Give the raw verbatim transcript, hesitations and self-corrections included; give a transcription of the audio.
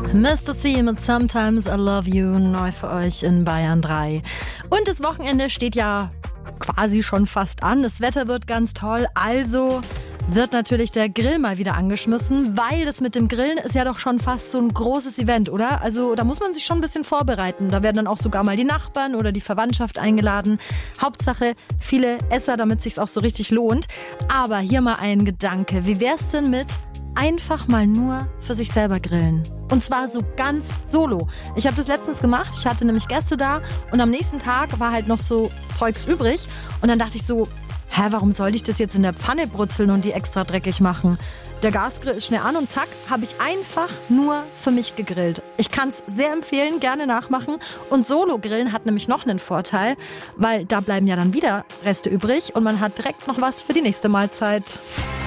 Mister C mit Sometimes I Love You, neu für euch in Bayern drei. Und das Wochenende steht ja quasi schon fast an. Das Wetter wird ganz toll, also wird natürlich der Grill mal wieder angeschmissen, weil das mit dem Grillen ist ja doch schon fast so ein großes Event, oder? Also da muss man sich schon ein bisschen vorbereiten. Da werden dann auch sogar mal die Nachbarn oder die Verwandtschaft eingeladen. Hauptsache viele Esser, damit es sich auch so richtig lohnt. Aber hier mal ein Gedanke. Wie wär's denn mit einfach mal nur für sich selber grillen? Und zwar so ganz solo. Ich habe das letztens gemacht. Ich hatte nämlich Gäste da und am nächsten Tag war halt noch so Zeugs übrig. Und dann dachte ich so, hä, warum sollte ich das jetzt in der Pfanne brutzeln und die extra dreckig machen? Der Gasgrill ist schnell an und zack, habe ich einfach nur für mich gegrillt. Ich kann es sehr empfehlen, gerne nachmachen. Und Solo-Grillen hat nämlich noch einen Vorteil, weil da bleiben ja dann wieder Reste übrig und man hat direkt noch was für die nächste Mahlzeit.